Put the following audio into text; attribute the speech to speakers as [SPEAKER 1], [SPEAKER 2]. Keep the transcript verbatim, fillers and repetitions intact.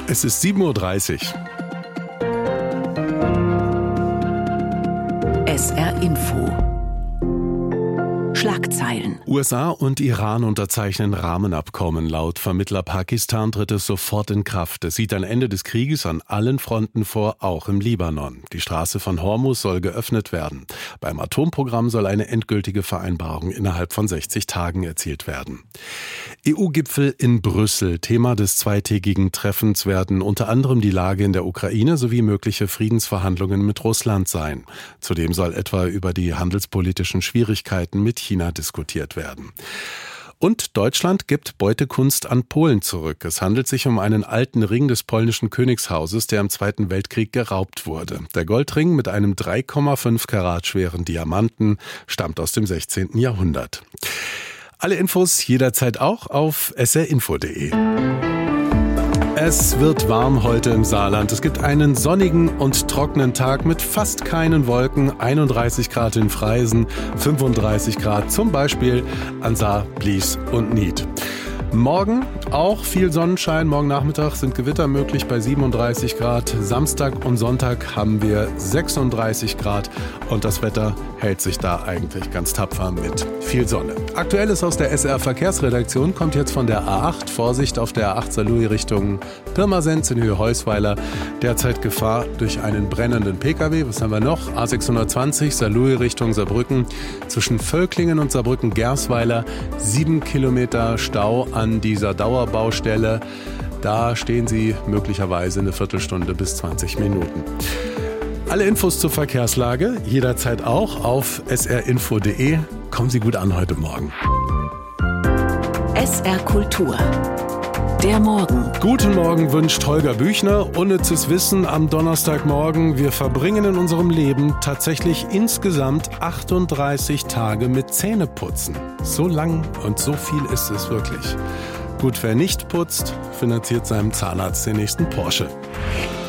[SPEAKER 1] Es ist sieben Uhr dreißig.
[SPEAKER 2] S R Info. Schlagzeilen.
[SPEAKER 1] U S A und Iran unterzeichnen Rahmenabkommen. Laut Vermittler Pakistan tritt es sofort in Kraft. Es sieht ein Ende des Krieges an allen Fronten vor, auch im Libanon. Die Straße von Hormuz soll geöffnet werden. Beim Atomprogramm soll eine endgültige Vereinbarung innerhalb von sechzig Tagen erzielt werden. E U-Gipfel in Brüssel. Thema des zweitägigen Treffens werden unter anderem die Lage in der Ukraine sowie mögliche Friedensverhandlungen mit Russland sein. Zudem soll etwa über die handelspolitischen Schwierigkeiten mit China diskutiert werden. Und Deutschland gibt Beutekunst an Polen zurück. Es handelt sich um einen alten Ring des polnischen Königshauses, der im Zweiten Weltkrieg geraubt wurde. Der Goldring mit einem drei Komma fünf Karat schweren Diamanten stammt aus dem sechzehnten Jahrhundert. Alle Infos jederzeit auch auf s r info punkt d e. Es wird warm heute im Saarland. Es gibt einen sonnigen und trockenen Tag mit fast keinen Wolken. einunddreißig Grad in Freisen, fünfunddreißig Grad zum Beispiel an Saar, Blies und Nied. Morgen auch viel Sonnenschein. Morgen Nachmittag sind Gewitter möglich bei siebenunddreißig Grad. Samstag und Sonntag haben wir sechsunddreißig Grad und das Wetter hält sich da eigentlich ganz tapfer mit viel Sonne. Aktuelles aus der S R Verkehrsredaktion kommt jetzt von der A acht. Vorsicht auf der A acht Saarlouis Richtung Pirmasens in Höhe Heusweiler. Derzeit Gefahr durch einen brennenden Pkw. Was haben wir noch? A sechshundertzwanzig Saarlouis Richtung Saarbrücken. Zwischen Völklingen und Saarbrücken-Gersweiler sieben Kilometer Stau an dieser Dauerbaustelle. Da stehen Sie möglicherweise eine Viertelstunde bis zwanzig Minuten. Alle Infos zur Verkehrslage jederzeit auch auf s r info punkt d e. Kommen Sie gut an heute Morgen.
[SPEAKER 2] S R Kultur. Der Morgen.
[SPEAKER 1] Guten Morgen wünscht Holger Büchner. Unnützes Wissen am Donnerstagmorgen. Wir verbringen in unserem Leben tatsächlich insgesamt achtunddreißig Tage mit Zähneputzen. So lang und so viel ist es wirklich. Gut, wer nicht putzt, finanziert seinem Zahnarzt den nächsten Porsche.